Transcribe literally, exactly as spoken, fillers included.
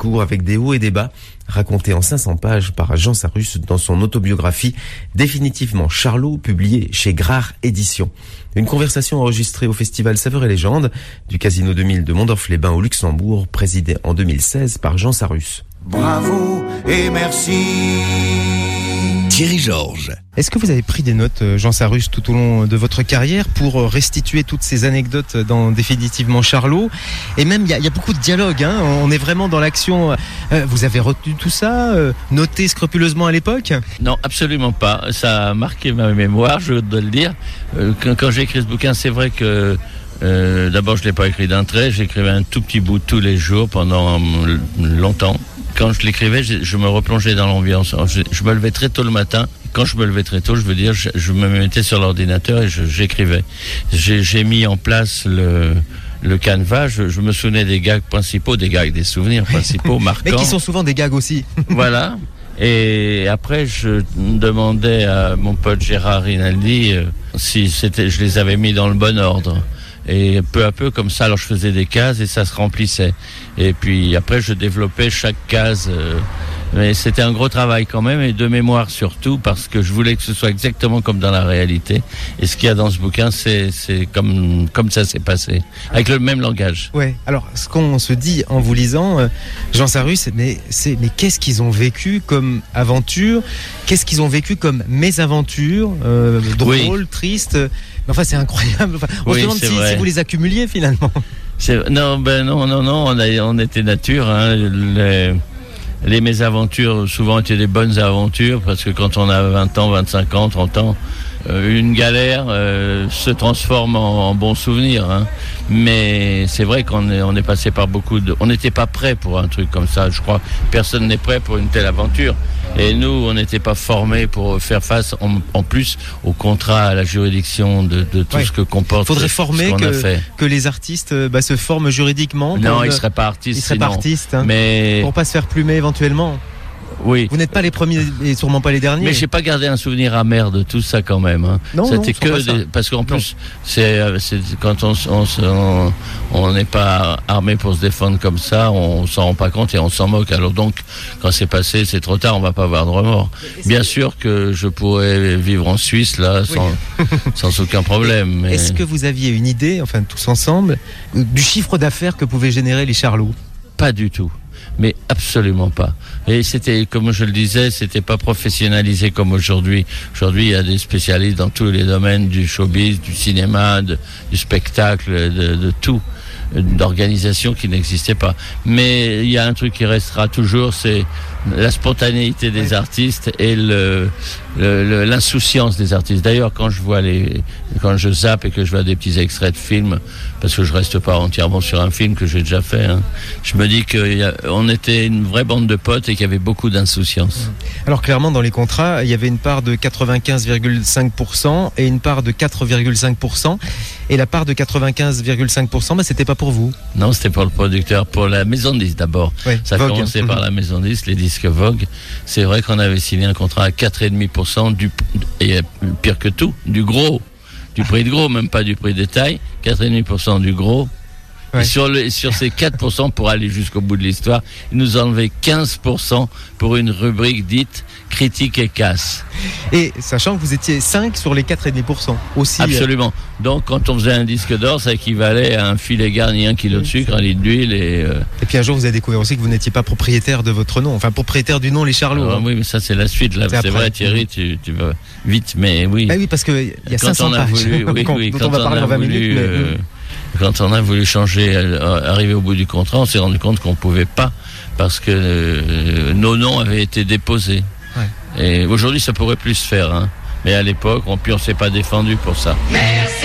parcours avec des hauts et des bas, raconté en cinq cents pages par Jean Sarus dans son autobiographie Définitivement Charlot, publiée chez Grard Éditions. Une conversation enregistrée au festival Saveurs et Légendes du Casino deux mille de Mondorf-les-Bains au Luxembourg, présidé en deux mille seize par Jean Sarus. Bravo et merci. Thierry Georges. Est-ce que vous avez pris des notes, Jean Sarus, tout au long de votre carrière pour restituer toutes ces anecdotes dans Définitivement Charlot? Et même, il y, y a beaucoup de dialogues, hein, on est vraiment dans l'action. Euh, vous avez retenu tout ça, euh, noté scrupuleusement à l'époque? Non, absolument pas. Ça a marqué ma mémoire, je dois le dire. Euh, quand, quand j'ai écrit ce bouquin, c'est vrai que euh, d'abord, je ne l'ai pas écrit d'un trait, j'écrivais un tout petit bout tous les jours pendant longtemps. Quand je l'écrivais, je, je me replongeais dans l'ambiance. Je, je me levais très tôt le matin. Quand je me levais très tôt, je veux dire, je, je me mettais sur l'ordinateur et je, j'écrivais. J'ai, j'ai mis en place le, le canevas. Je, je me souvenais des gags principaux, des gags, des souvenirs principaux marquants. Mais qui sont souvent des gags aussi. Voilà. Et après, je demandais à mon pote Gérard Rinaldi euh, si c'était, je les avais mis dans le bon ordre. Et peu à peu, comme ça, alors je faisais des cases et ça se remplissait. Et puis après, je développais chaque case. Euh, mais c'était un gros travail quand même, et de mémoire surtout, parce que je voulais que ce soit exactement comme dans la réalité. Et ce qu'il y a dans ce bouquin, c'est, c'est comme, comme ça s'est passé, avec le même langage. Ouais. Alors, ce qu'on se dit en vous lisant, euh, Jean Sarus, mais, c'est, mais qu'est-ce qu'ils ont vécu comme aventure? Qu'est-ce qu'ils ont vécu comme mésaventures, euh, drôles, oui. tristes? Mais enfin, c'est incroyable. Enfin, on oui, se demande si, si vous les accumuliez finalement. C'est, non, ben non, non, non. On, a, on était nature. Hein, les, les mésaventures souvent étaient des bonnes aventures parce que quand on a vingt ans, vingt-cinq ans, trente ans, euh, une galère euh, se transforme en, en bon souvenir. Hein. Mais c'est vrai qu'on est, on est passé par beaucoup de. On n'était pas prêt pour un truc comme ça. Je crois que personne n'est prêt pour une telle aventure. Et nous, on n'était pas formés pour faire face, en, en plus, au contrat, à la juridiction de, de tout ouais. ce que comporte. Il faudrait former ce qu'on que, a fait. que les artistes bah, se forment juridiquement. Non, ils ne seraient pas artistes. Ils seraient pas artistes, hein, mais pour pas se faire plumer éventuellement. Oui. Vous n'êtes pas les premiers et sûrement pas les derniers. Mais j'ai pas gardé un souvenir amer de tout ça quand même. Hein. Non, C'était non, que des... parce qu'en plus, c'est, c'est quand on on on n'est pas armé pour se défendre comme ça, on s'en rend pas compte et on s'en moque. Alors donc, quand c'est passé, c'est trop tard, on va pas avoir de remords. Bien que... sûr que je pourrais vivre en Suisse là, sans oui. sans aucun problème. Mais... Est-ce que vous aviez une idée, enfin tous ensemble, du chiffre d'affaires que pouvaient générer les Charlots? Pas du tout. Mais absolument pas. Et c'était, comme je le disais, c'était pas professionnalisé comme aujourd'hui. Aujourd'hui, il y a des spécialistes dans tous les domaines du showbiz, du cinéma, de, du spectacle, de, de tout, d'organisation qui n'existait pas. Mais il y a un truc qui restera toujours, c'est la spontanéité des artistes et le, le, le, l'insouciance des artistes. D'ailleurs, quand je vois les, quand je zappe et que je vois des petits extraits de films, parce que je reste pas entièrement sur un film que j'ai déjà fait, hein, je me dis qu'on était une vraie bande de potes et qu'il y avait beaucoup d'insouciance. Alors clairement, dans les contrats, il y avait une part de quatre-vingt-quinze virgule cinq pour cent et une part de quatre virgule cinq pour cent. Et la part de quatre-vingt-quinze virgule cinq pour cent, bah, c'était pas pour vous. Non, c'était pour le producteur, pour la maison de disques d'abord. Oui, ça a Vogue. commencé mmh. par la maison de disques, les disques Vogue. C'est vrai qu'on avait signé un contrat à quatre virgule cinq pour cent du, et pire que tout, du gros, du prix de gros, même pas du prix détail, quatre virgule cinq pour cent du gros. Ouais. Et sur, le, sur ces quatre pour cent, pour aller jusqu'au bout de l'histoire, ils nous enlevaient quinze pour cent pour une rubrique dite critique et casse. Et sachant que vous étiez cinq sur les quatre virgule cinq pour cent aussi. Absolument. Donc quand on faisait un disque d'or, ça équivalait à un filet garni, un kilo de sucre, un litre d'huile. Et, euh... et puis un jour, vous avez découvert aussi que vous n'étiez pas propriétaire de votre nom, enfin propriétaire du nom Les Charlots. Alors, hein. Oui, mais ça c'est la suite. Là. C'est, c'est vrai, Thierry, tu, tu vas vite, mais oui. Ah oui, parce qu'il y a cinq cents pages voulu, oui, quand, oui, dont quand on va parler on en vingt voulu, minutes. Mais... Euh, quand on a voulu changer, euh, arriver au bout du contrat, on s'est rendu compte qu'on ne pouvait pas, parce que euh, nos noms avaient été déposés. Ouais. Et aujourd'hui, ça pourrait plus se faire, hein. Mais à l'époque, on ne s'est pas défendu pour ça. Merci.